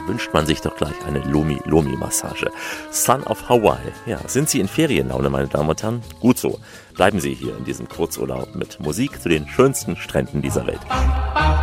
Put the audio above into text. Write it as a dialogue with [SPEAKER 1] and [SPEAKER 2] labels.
[SPEAKER 1] wünscht man sich doch gleich eine Lomi-Lomi-Massage. Son of Hawaii. Ja, sind Sie in Ferienlaune, meine Damen und Herren? Gut so. Bleiben Sie hier in diesem Kurzurlaub mit Musik zu den schönsten Stränden dieser Welt.